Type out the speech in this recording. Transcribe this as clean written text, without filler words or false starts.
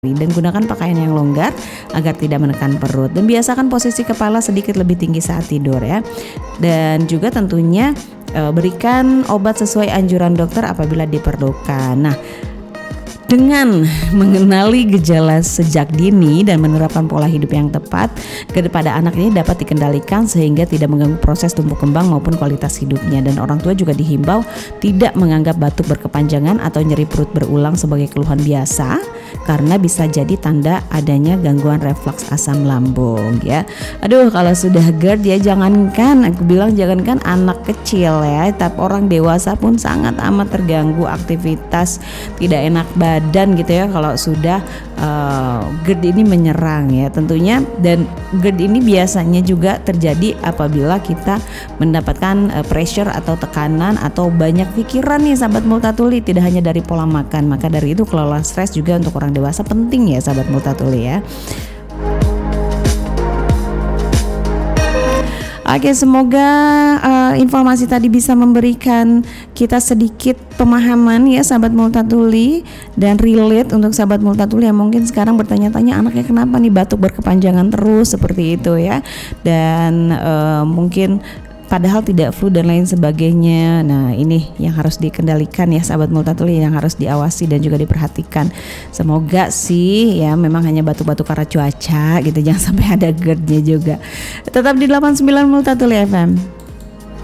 dan gunakan pakaian yang longgar agar tidak menekan perut, dan biasakan posisi kepala sedikit lebih tinggi saat tidur ya. Dan juga tentunya berikan obat sesuai anjuran dokter apabila diperlukan. Nah, dengan mengenali gejala sejak dini dan menerapkan pola hidup yang tepat kepada anak ini dapat dikendalikan sehingga tidak mengganggu proses tumbuh kembang maupun kualitas hidupnya. Dan orang tua juga dihimbau tidak menganggap batuk berkepanjangan atau nyeri perut berulang sebagai keluhan biasa, karena bisa jadi tanda adanya gangguan refleks asam lambung ya. Aduh, kalau sudah GERD ya jangankan anak kecil ya, tapi orang dewasa pun sangat amat terganggu aktivitas, tidak enak badan gitu ya kalau sudah GERD ini menyerang ya tentunya. Dan GERD ini biasanya juga terjadi apabila kita mendapatkan pressure atau tekanan atau banyak pikiran nih sahabat Multatuli, tidak hanya dari pola makan. Maka dari itu kelola stres juga untuk orang dewasa penting ya sahabat Multatuli ya. Oke, semoga informasi tadi bisa memberikan kita sedikit pemahaman ya sahabat Multatuli, dan relate untuk sahabat Multatuli yang mungkin sekarang bertanya-tanya anaknya kenapa nih batuk berkepanjangan terus seperti itu ya. Dan mungkin padahal tidak flu dan lain sebagainya. Nah, ini yang harus dikendalikan ya sahabat Multatuli, yang harus diawasi dan juga diperhatikan. Semoga sih ya memang hanya batuk-batuk karena cuaca gitu, jangan sampai ada GERD-nya juga. Tetap di 89 Multatuli FM.